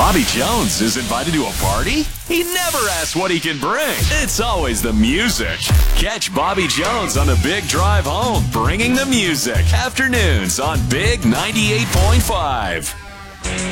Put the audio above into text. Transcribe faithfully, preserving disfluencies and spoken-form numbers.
Bobby Jones is invited to a party? He never asks what he can bring. It's always the music. Catch Bobby Jones on the Big Drive Home, bringing the music. Afternoons on Big ninety-eight point five.